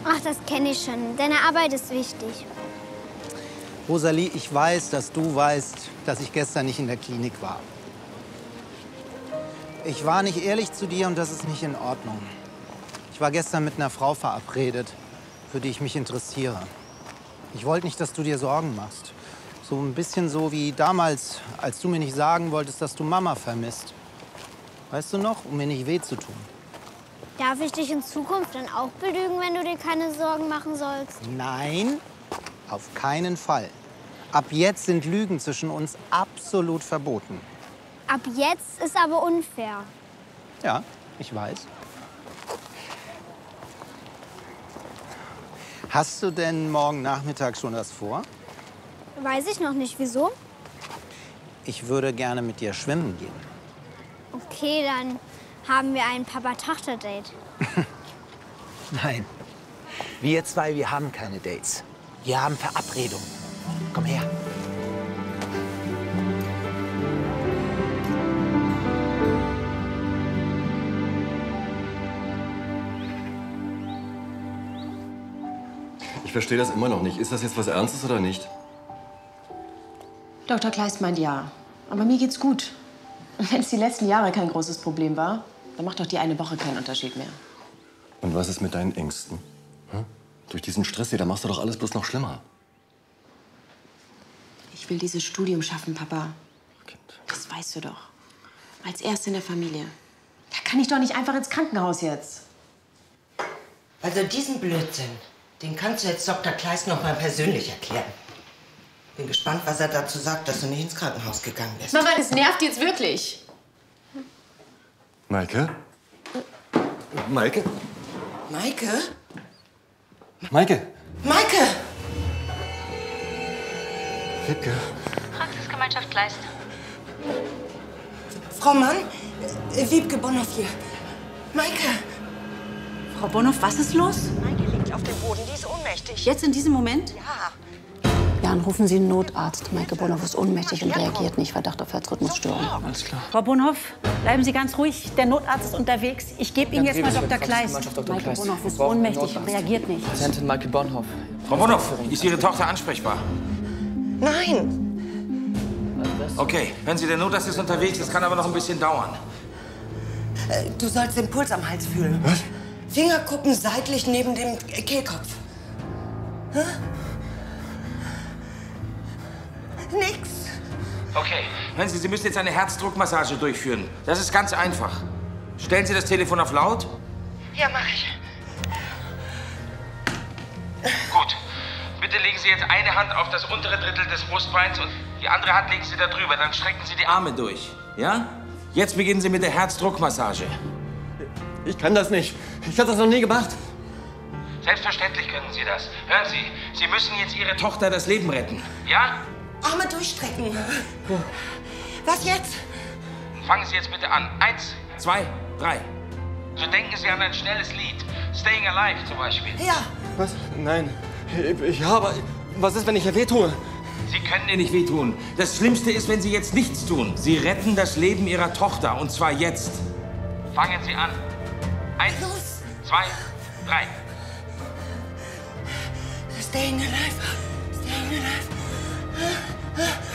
Ach, das kenne ich schon. Deine Arbeit ist wichtig. Rosalie, ich weiß, dass du weißt, dass ich gestern nicht in der Klinik war. Ich war nicht ehrlich zu dir und das ist nicht in Ordnung. Ich war gestern mit einer Frau verabredet, für die ich mich interessiere. Ich wollte nicht, dass du dir Sorgen machst. So ein bisschen so wie damals, als du mir nicht sagen wolltest, dass du Mama vermisst. Weißt du noch, um mir nicht weh zu tun. Darf ich dich in Zukunft dann auch belügen, wenn du dir keine Sorgen machen sollst? Nein, auf keinen Fall. Ab jetzt sind Lügen zwischen uns absolut verboten. Ab jetzt ist aber unfair. Ja, ich weiß. Hast du denn morgen Nachmittag schon was vor? Weiß ich noch nicht. Wieso? Ich würde gerne mit dir schwimmen gehen. Okay, dann haben wir ein Papa-Tochter-Date. Nein. Wir zwei, wir haben keine Dates. Wir haben Verabredungen. Komm her. Ich verstehe das immer noch nicht. Ist das jetzt was Ernstes oder nicht? Dr. Kleist meint ja. Aber mir geht's gut. Und wenn es die letzten Jahre kein großes Problem war, dann macht doch die eine Woche keinen Unterschied mehr. Und was ist mit deinen Ängsten? Hm? Durch diesen Stress hier, da machst du doch alles bloß noch schlimmer. Ich will dieses Studium schaffen, Papa. Kind. Das weißt du doch. Als Erste in der Familie. Da kann ich doch nicht einfach ins Krankenhaus jetzt. Also diesen Blödsinn, den kannst du jetzt Dr. Kleist noch mal persönlich erklären. Bin gespannt, was er dazu sagt, dass du nicht ins Krankenhaus gegangen bist. Mama, das nervt jetzt wirklich. Maike? Maike? Maike? Maike? Maike! Wiebke? Praxisgemeinschaft Kleist. Frau Mann, Wiebke Bonhoff hier. Maike! Frau Bonhoff, was ist los? Maike liegt auf dem Boden, die ist ohnmächtig. Jetzt in diesem Moment? Ja. Ja, dann rufen Sie einen Notarzt. Maike Bonhoff ist ohnmächtig und reagiert nicht. Verdacht auf Herzrhythmusstörung. Alles klar. Frau Bonhoff, bleiben Sie ganz ruhig. Der Notarzt ist unterwegs. Ich gebe Ihnen jetzt mal Dr. Kleist. Maike Bonhoff ist ohnmächtig und reagiert nicht. Patientin Maike Bonhoff. Frau Bonhoff, ist Ihre Tochter ansprechbar? Nein! Okay, hören Sie, der Notarzt ist unterwegs. Das kann aber noch ein bisschen dauern. Du sollst den Puls am Hals fühlen. Was? Fingerkuppen seitlich neben dem Kehlkopf. Hä? Nix. Okay, hören Sie, Sie müssen jetzt eine Herzdruckmassage durchführen. Das ist ganz einfach. Stellen Sie das Telefon auf laut. Ja, mach ich. Gut. Bitte legen Sie jetzt eine Hand auf das untere Drittel des Brustbeins und die andere Hand legen Sie da drüber. Dann strecken Sie die Arme durch. Ja? Jetzt beginnen Sie mit der Herzdruckmassage. Ich kann das nicht. Ich habe das noch nie gemacht. Selbstverständlich können Sie das. Hören Sie, Sie müssen jetzt Ihre Tochter das Leben retten. Ja? Arme durchstrecken. Was jetzt? Fangen Sie jetzt bitte an. 1, 2, 3. So denken Sie an ein schnelles Lied. Staying Alive zum Beispiel. Ja. Was? Nein. Was ist, wenn ich ihr wehtue? Sie können ihr nicht wehtun. Das Schlimmste ist, wenn Sie jetzt nichts tun. Sie retten das Leben Ihrer Tochter. Und zwar jetzt. Fangen Sie an. 1, 2, 3. Staying alive. Staying alive.